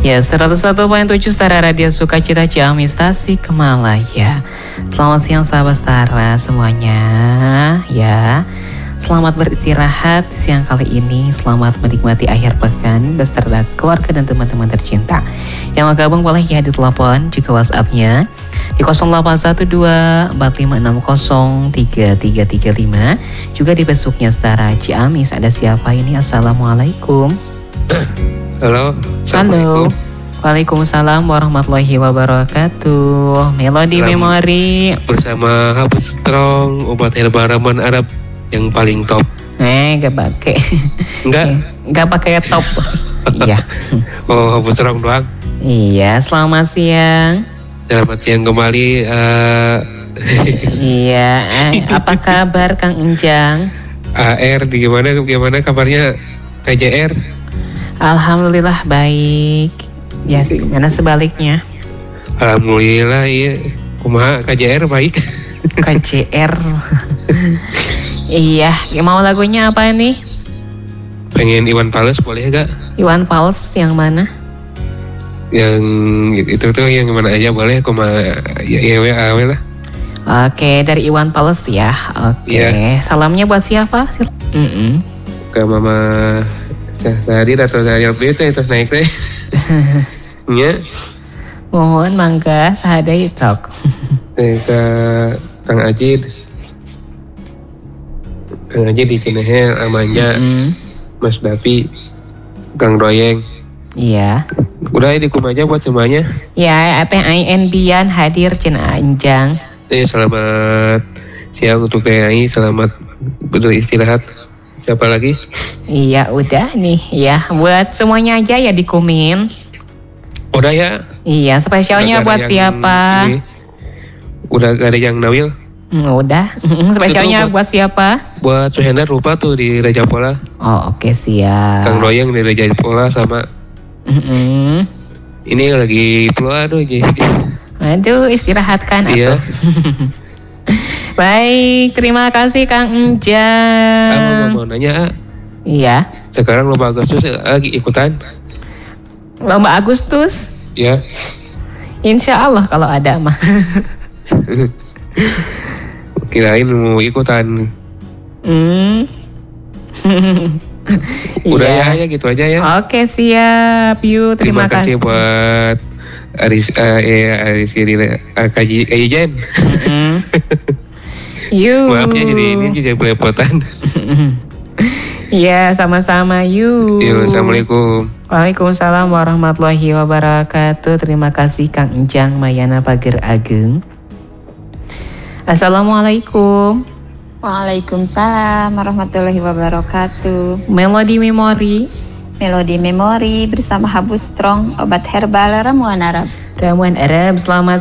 Ya, 101.7 Setara Radio Sukacita Ciamis Tasikmalaya. Selamat siang sahabat Setara semuanya. Ya, selamat beristirahat siang kali ini. Selamat menikmati akhir pekan beserta keluarga dan teman-teman tercinta. Yang mau gabung boleh ya di telepon juga WhatsApp-nya di 0812-4560-3335. Juga di Facebooknya Setara Ciamis. Ada siapa ini? Assalamualaikum. Halo. Halo. Waalaikumsalam warahmatullahi wabarakatuh. Melody Memori bersama Habus Strong, obat herbal ramuan Arab yang paling top. Gak pakai. Gak pakai top. Iya. Oh, Habus Strong doang. Iya, selamat siang. Selamat siang kembali. Iya, apa kabar Kang Enjang? AR, gimana kabarnya KJR? Alhamdulillah baik. Ya, gimana sebaliknya? Alhamdulillah iya. Kumaha KJR baik. KJR. Iya, mau lagunya apa nih? Pengen Iwan Fals boleh gak? Iwan Fals yang mana? Yang itu tuh yang mana aja boleh, ya lah. Oke, dari Iwan Fals ya. Oke, yeah. Salamnya buat siapa? Ke Mama Sahadir atau Sahadir itu terus naik deh. Ya. Mohon mangga Sahadir talk. Ke Kang Ajid. Kang Ajid di Cinehel, Amanja, Mas Dapi, Kang Royeng. Iya. Udah di aja buat semuanya. Ya, PAIN Bian hadir Cina Anjang. Selamat siang untuk PAI, selamat beristirahat. Siapa lagi? Iya, udah nih ya. Buat semuanya aja ya di Kumin. Udah ya? Iya, spesialnya buat siapa? Udah gak ada yang Nawil? Udah. Spesialnya buat siapa? Buat Suhendar lupa tuh di Raja Pola. Oh, oke, siap. Kang Royeng di Raja Pola sama. Ini lagi keluar aduh. Aduh, istirahatkan atau? Iya. Baik, terima kasih Kang Enjang. Mau nanya. Iya. Sekarang lomba Agustus lagi ikutan. Lomba Agustus? Ya. Insya Allah kalau ada mah. Kirain mau ikutan. Udah ya gitu aja ya. Oke, siap. Yuk, terima kasih buat Aris Kajian. Yuk. Maaf ya jadi ini juga belepotan. Iya, sama-sama. Yuk. Assalamualaikum. Waalaikumsalam warahmatullahi wabarakatuh. Terima kasih Kang Enjang Mayana Pager Ageng. Assalamualaikum. Waalaikumsalam warahmatullahi wabarakatuh. Melody Memori. Melody Memori bersama Habus Strong, obat herbal ramuan Arab. Ramuan Arab, selamat